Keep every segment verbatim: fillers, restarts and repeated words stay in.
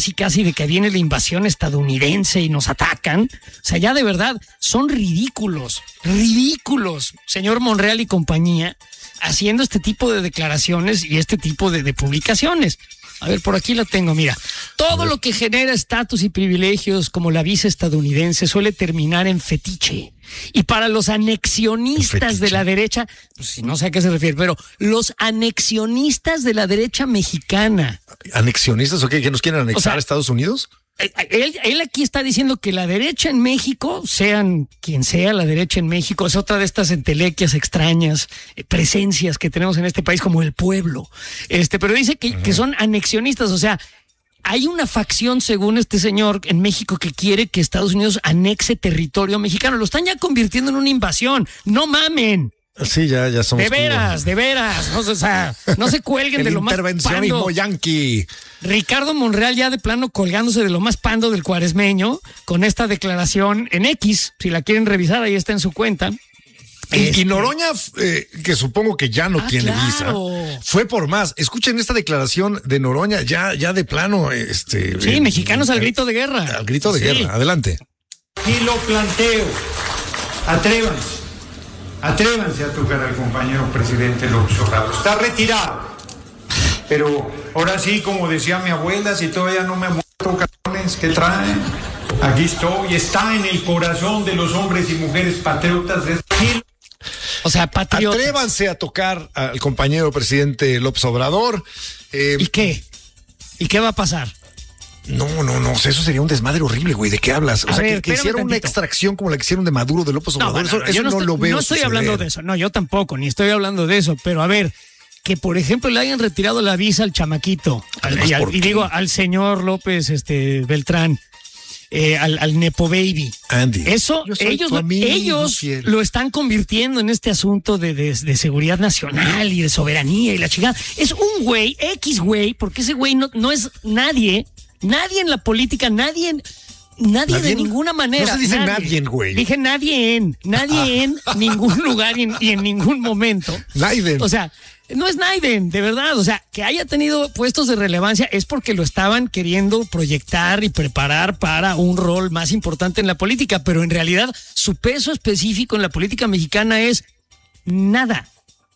casi casi de que viene la invasión estadounidense y nos atacan. O sea, ya de verdad son ridículos, ridículos, señor Monreal y compañía, haciendo este tipo de declaraciones y este tipo de, de publicaciones. A ver, por aquí la tengo, mira. Todo lo que genera estatus y privilegios como la visa estadounidense suele terminar en fetiche. Y para los anexionistas de la derecha, pues no sé a qué se refiere, pero los anexionistas de la derecha mexicana. ¿Anexionistas o qué? ¿Que nos quieren anexar O sea, a Estados Unidos? Él, él aquí está diciendo que la derecha en México, sean quien sea la derecha en México, es otra de estas entelequias extrañas, eh, presencias que tenemos en este país como el pueblo. Este, pero dice que, uh-huh. que son anexionistas, o sea, hay una facción, según este señor, en México que quiere que Estados Unidos anexe territorio mexicano. Lo están ya convirtiendo en una invasión. No mamen. Sí, ya, ya somos. De veras, como... de veras. No, o sea, no se cuelguen de lo más pando. Intervencionismo yanqui. Ricardo Monreal ya de plano colgándose de lo más pando del cuaresmeño con esta declaración en X. Si la quieren revisar, ahí está en su cuenta. Y, este... y Noroña, eh, que supongo que ya no ah, tiene claro. visa, fue por más. Escuchen esta declaración de Noroña, ya, ya de plano. este Sí, eh, mexicanos eh, al grito de guerra. Al grito de sí. guerra, adelante. Y lo planteo, atrévanse. Atrévanse a tocar al compañero presidente López Obrador. Está retirado. Pero ahora sí, como decía mi abuela, si todavía no me ha muerto, cabrones, ¿qué traen? Aquí estoy. Está en el corazón de los hombres y mujeres patriotas de este. O sea, patriotas. Atrévanse a tocar al compañero presidente López Obrador. Eh, ¿Y qué? ¿Y qué va a pasar? No, no, no, o sea, eso sería un desmadre horrible, güey. ¿De qué hablas? O a sea, ver, que, que hicieron una extracción como la que hicieron de Maduro, de López Obrador. No, eso no, no, eso no, no estoy, lo veo. No estoy suceder. hablando de eso. No, yo tampoco, ni estoy hablando de eso. Pero a ver, que por ejemplo le hayan retirado la visa al chamaquito. Al, y, al, y digo, al señor López este, Beltrán. Eh, al, al Nepo Baby. Andy. Eso, ellos, ellos lo están convirtiendo en este asunto de, de, de seguridad nacional y de soberanía y la chingada. Es un güey, X güey, porque ese güey no, no es nadie. Nadie en la política, nadie en, nadie, nadie de ninguna manera. No se dice nadie, güey. Dije nadie en, nadie ah. en ningún lugar y en, y en ningún momento. Naiden. O sea, no es Naiden, de verdad. O sea, que haya tenido puestos de relevancia es porque lo estaban queriendo proyectar y preparar para un rol más importante en la política, pero en realidad su peso específico en la política mexicana es nada.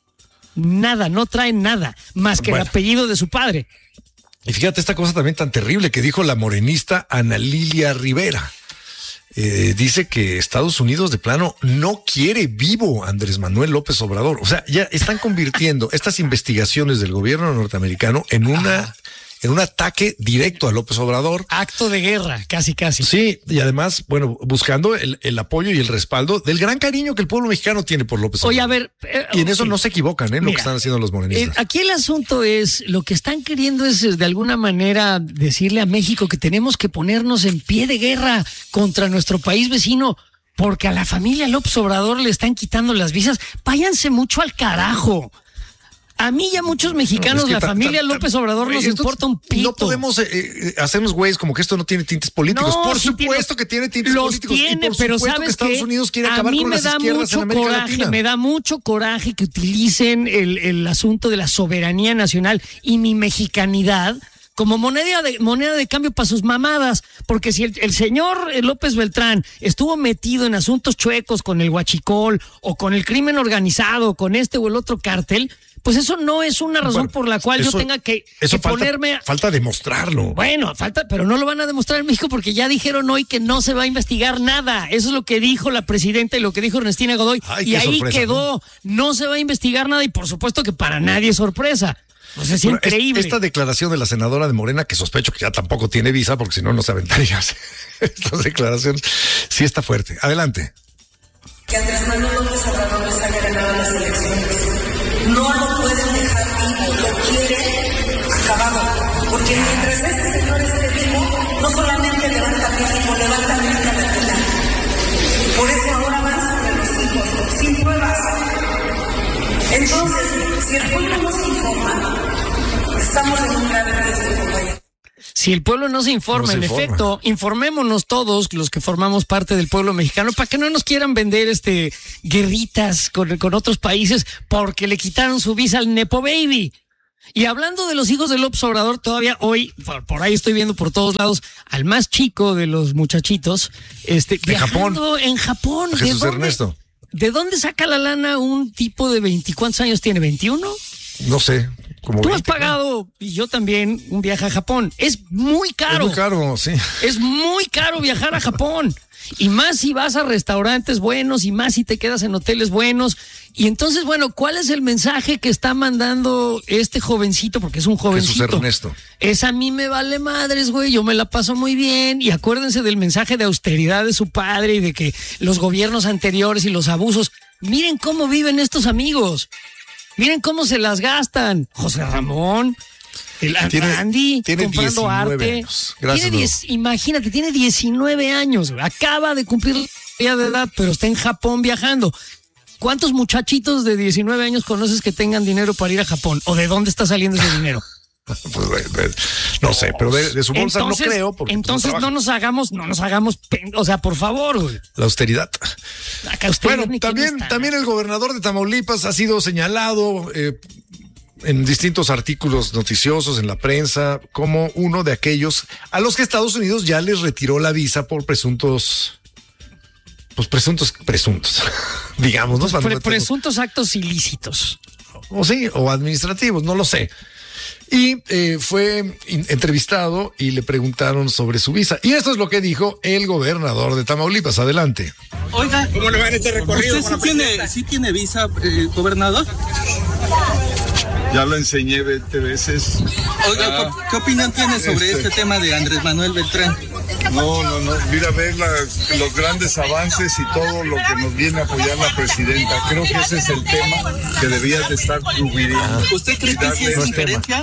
Nada, no trae nada, más que bueno. el apellido de su padre. Y fíjate esta cosa también tan terrible que dijo la morenista Ana Lilia Rivera. Eh, dice que Estados Unidos de plano no quiere vivo a Andrés Manuel López Obrador. O sea, ya están convirtiendo estas investigaciones del gobierno norteamericano en una... Ajá. en un ataque directo a López Obrador. Acto de guerra, casi, casi. Sí, y además, bueno, buscando el, el apoyo y el respaldo del gran cariño que el pueblo mexicano tiene por López Obrador. Oye, a ver... Eh, y en eso okay. no se equivocan, ¿eh? Mira, lo que están haciendo los morenistas. Eh, aquí el asunto es, lo que están queriendo es de alguna manera decirle a México que tenemos que ponernos en pie de guerra contra nuestro país vecino, porque a la familia López Obrador le están quitando las visas. Váyanse mucho al carajo. A mí y a muchos mexicanos, no, es que la ta, familia ta, ta, López Obrador ta, nos importa un pito. No podemos eh, hacernos güeyes como que esto no tiene tintes políticos. No, por sí supuesto tiene, que tiene tintes los políticos. Tiene, y por pero supuesto sabes que Estados Unidos quiere acabar con las izquierdas en América coraje, Latina. Me da mucho coraje que utilicen el, el asunto de la soberanía nacional y mi mexicanidad como moneda de, moneda de cambio para sus mamadas, porque si el, el señor López Beltrán estuvo metido en asuntos chuecos con el huachicol o con el crimen organizado, con este o el otro cártel, pues eso no es una razón bueno, por la cual eso, yo tenga que, eso que falta, ponerme... A... Falta demostrarlo. Bueno, falta, pero no lo van a demostrar en México porque ya dijeron hoy que no se va a investigar nada. Eso es lo que dijo la presidenta y lo que dijo Ernestina Godoy. Ay, y ahí sorpresa, quedó. ¿no? no se va a investigar nada y por supuesto que para nadie es sorpresa. Pues es bueno, increíble. Esta declaración de la senadora de Morena, que sospecho que ya tampoco tiene visa, porque si no, no se aventaría estas declaraciones, sí está fuerte. Adelante. Que Andrés Manuel López Obrador les haya ganado las elecciones. No lo pueden dejar vivo, lo quieren acabado. Porque mientras este señor esté vivo, no solamente levanta México, levanta América Latina. Por eso ahora van sobre los hijos, sin pruebas. Entonces, si el pueblo no se informa, estamos en un grave riesgo, compañero. Si el pueblo no se informa, no se en informa. efecto, informémonos todos los que formamos parte del pueblo mexicano para que no nos quieran vender este guerritas con, con otros países porque le quitaron su visa al Nepo Baby. Y hablando de los hijos de López Obrador, todavía hoy, por, por ahí estoy viendo por todos lados, al más chico de los muchachitos, este, en Japón. en Japón. Jesús ¿De dónde, Ernesto. ¿De dónde saca la lana un tipo de veinte? ¿Cuántos años tiene? ¿veintiuno? No sé. Como Tú veinte, has pagado, y yo también, un viaje a Japón. Es muy caro. Es muy caro, sí. Es muy caro viajar a Japón. Y más si vas a restaurantes buenos, y más si te quedas en hoteles buenos. Y entonces, bueno, ¿cuál es el mensaje que está mandando este jovencito? Porque es un jovencito. Jesús Ernesto. Es a mí me vale madres, güey, yo me la paso muy bien. Y acuérdense del mensaje de austeridad de su padre y de que los gobiernos anteriores y los abusos. Miren cómo viven estos amigos. Miren cómo se las gastan. José Ramón, el Tiene- Andy, tiene comprando diecinueve arte. años. Gracias, Tiene diez- imagínate, tiene diecinueve años. Güey. Acaba de cumplir la mayoría de edad, pero está en Japón viajando. ¿Cuántos muchachitos de diecinueve años conoces que tengan dinero para ir a Japón? ¿O de dónde está saliendo ese dinero? Pues, de- de- no sé, pero de, de su bolsa Entonces, no creo. Porque entonces pues, no nos hagamos, no nos hagamos, pen- o sea, por favor, güey. La austeridad. Acá ustedes Bueno, ni quién también, está. también el gobernador de Tamaulipas ha sido señalado eh, en distintos artículos noticiosos en la prensa como uno de aquellos a los que Estados Unidos ya les retiró la visa por presuntos, pues presuntos, presuntos, digamos, ¿no? Para no Pre- meternos- presuntos actos ilícitos. o sí, o administrativos, no lo sé. Y eh, fue in- entrevistado y le preguntaron sobre su visa. Y esto es lo que dijo el gobernador de Tamaulipas. Adelante. Oiga, ¿Cómo le va en este recorrido? ¿usted sí tiene, sí tiene visa, eh, gobernador? Ya lo enseñé veinte veces. Oiga, Ah, ¿qué, qué opinión tiene sobre este- este tema de Andrés Manuel Beltrán? No, no, no. Mira, ver la- los grandes avances y todo lo que nos viene a apoyar la presidenta. Creo que ese es el tema que debías de estar cubriendo. ¿Usted cree que sí es no es tema. injerencia?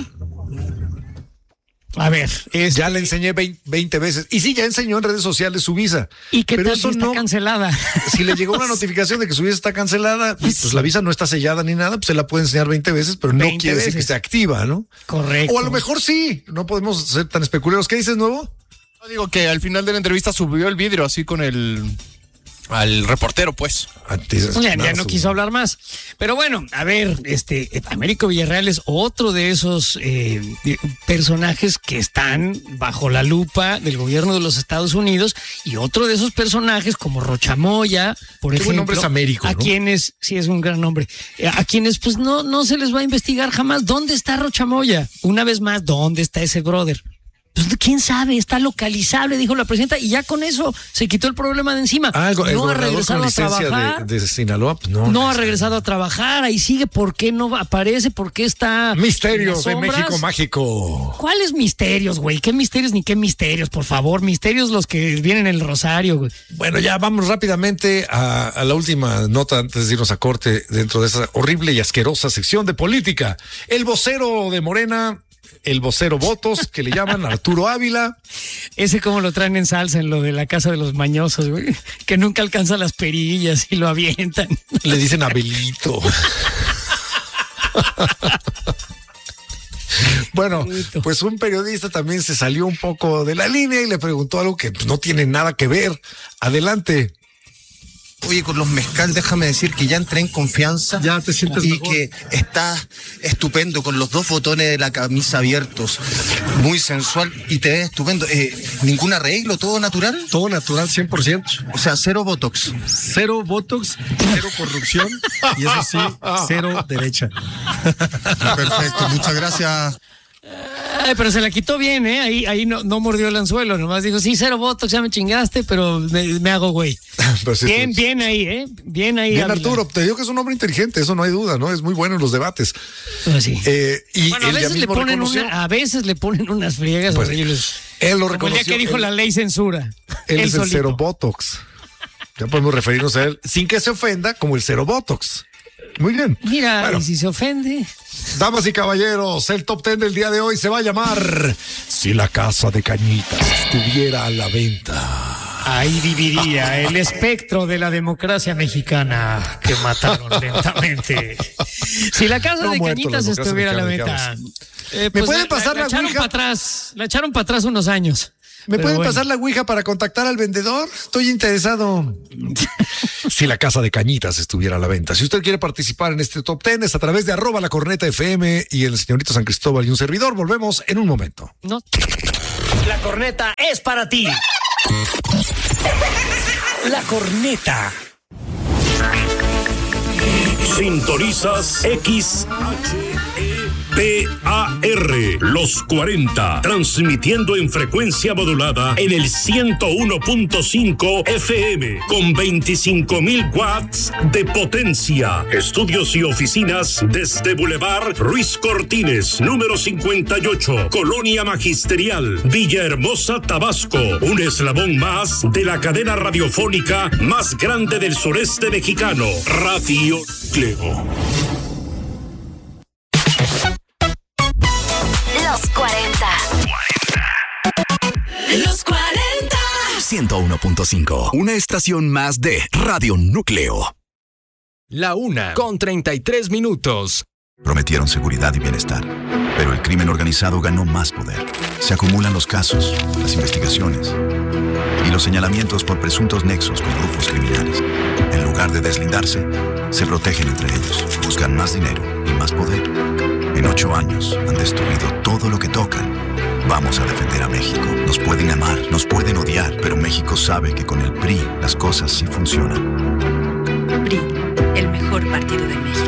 A ver, es, Ya le enseñé veinte veces. Y sí, ya enseñó en redes sociales su visa. ¿y qué Pero tal eso si está no. cancelada? Si le llegó una notificación de que su visa está cancelada, pues la visa no está sellada ni nada, pues se la puede enseñar veinte veces, pero no veinte quiere decir que veces. esté activa, ¿no? Correcto. O a lo mejor sí. No podemos ser tan especuleros. ¿Qué dices, nuevo? No, digo que al final de la entrevista subió el vidrio así con el al reportero, pues. Antes- Ya, ya nada, no su- quiso hablar más. Pero bueno, a ver, este Américo Villarreal es otro de esos eh, de- personajes que están bajo la lupa del gobierno de los Estados Unidos y otro de esos personajes como Rochamoya, por Qué ejemplo. buen nombre es Américo, A ¿no? quienes, sí es un gran nombre, eh, a quienes pues no, no se les va a investigar jamás. ¿Dónde está Rochamoya? Una vez más, ¿dónde está ese brother? Pues quién sabe, está localizable, dijo la presidenta, y ya con eso se quitó el problema de encima. Ah, el, go- el no ha gobernador regresado con a licencia trabajar. de, de Sinaloa, pues no. No ha regresado a trabajar, ahí sigue, ¿por qué no aparece? ¿Por qué está en Misterios las de sombras? México Mágico. ¿Cuáles misterios, güey? ¿Qué misterios ni qué misterios, por favor? Misterios los que vienen en el Rosario, güey. Bueno, ya vamos rápidamente a, a la última nota antes de irnos a corte dentro de esa horrible y asquerosa sección de política. El vocero de Morena, el vocero votos, que le llaman Arturo Ávila. Ese como lo traen en salsa en lo de la casa de los mañosos, güey. Que nunca alcanza las perillas y lo avientan. Le dicen Abelito. Bueno, Bonito. pues un periodista también se salió un poco de la línea y le preguntó algo que pues, no tiene nada que ver. Adelante. Oye, con los mezcal, déjame decir que ya entré en confianza. Ya te sientes Y mejor. que está estupendo, con los dos botones de la camisa abiertos. Muy sensual y te ves estupendo. Eh, ¿Ningún arreglo? ¿Todo natural? Todo natural, cien por ciento. O sea, cero botox. Cero Botox, cero corrupción y eso sí, cero derecha. Perfecto, muchas gracias. Ay, pero se la quitó bien, ¿eh? Ahí, ahí no, no mordió el anzuelo, nomás dijo, sí, cero votos, ya me chingaste, pero me, me hago güey. Pero sí, Bien, sí. bien ahí, ¿eh? Bien ahí. Bien, Ávila. Arturo, te digo que es un hombre inteligente, eso no hay duda, ¿no? Es muy bueno en los debates. Pues sí. Eh, y Bueno, a él ya veces, le mismo ponen reconoció- una, a veces le ponen unas friegas Pues, horribles. él lo Como el día reconoció. que dijo él- la ley censura. Él Él es el solito. cero Botox. Ya podemos referirnos a él sin que se ofenda como el cero Botox. Muy bien. Mira, Bueno, y si se ofende. damas y caballeros, el top ten del día de hoy se va a llamar Si la casa de Cañitas estuviera a la venta. Ahí viviría el espectro de la democracia mexicana que mataron lentamente. Si la casa No ha de muerto la Cañitas democracia estuviera a la mexicana, venta. digamos. eh, ¿Me puede pasar la, la echaron ouija? para atrás. La echaron para atrás unos años. ¿Me Pero pueden bueno. pasar la ouija para contactar al vendedor? Estoy interesado. Si la casa de cañitas estuviera a la venta. Si usted quiere participar en este top ten, es a través de arroba la corneta F M y el señorito San Cristóbal y un servidor. Volvemos en un momento. No. La corneta es para ti. La corneta. Sintonizas X H E P A R, los cuarenta, transmitiendo en frecuencia modulada en el ciento uno punto cinco F M, con veinticinco mil watts de potencia. Estudios y oficinas desde Boulevard Ruiz Cortines, número cincuenta y ocho, Colonia Magisterial, Villahermosa, Tabasco. Un eslabón más de la cadena radiofónica más grande del sureste mexicano, Radio Cleo. Los cuarenta. Los cuarenta. ciento uno punto cinco, una estación más de Radio Núcleo. La una con treinta y tres minutos. Prometieron seguridad y bienestar, pero el crimen organizado ganó más poder. Se acumulan los casos, las investigaciones y los señalamientos por presuntos nexos con grupos criminales. En lugar de deslindarse, se protegen entre ellos, buscan más dinero y más poder. En ocho años han destruido todo lo que tocan. Vamos a defender a México. Nos pueden amar, nos pueden odiar, pero México sabe que con el P R I las cosas sí funcionan. P R I, el mejor partido de México.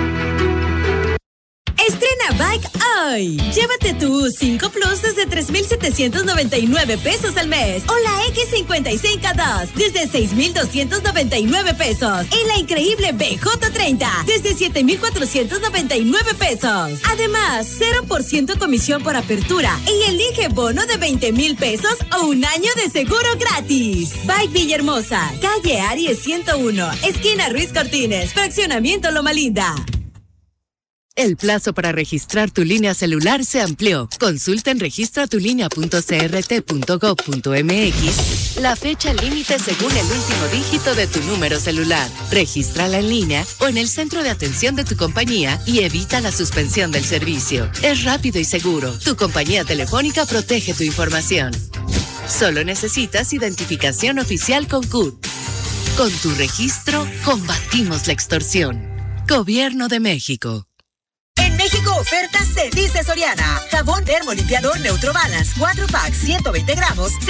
Estrena Bike hoy. Llévate tu U cinco Plus desde tres mil setecientos noventa y nueve pesos al mes o la X cincuenta y cinco dos desde seis mil doscientos noventa y nueve pesos y la increíble B J treinta desde siete mil cuatrocientos noventa y nueve pesos. Además, cero por ciento comisión por apertura y elige bono de veinte mil pesos o un año de seguro gratis. Bike Villahermosa, calle Aries ciento uno, esquina Ruiz Cortines, fraccionamiento Loma Linda. El plazo para registrar tu línea celular se amplió. Consulta en registra tu línea punto c r t punto gov punto m x la fecha límite según el último dígito de tu número celular. Regístrala en línea o en el centro de atención de tu compañía y evita la suspensión del servicio. Es rápido y seguro. Tu compañía telefónica protege tu información. Solo necesitas identificación oficial con C U R. Con tu registro, combatimos la extorsión. Gobierno de México. En México, ofertas se dice Soriana. Jabón termolimpiador Neutro Balance, cuatro packs, ciento veinte gramos,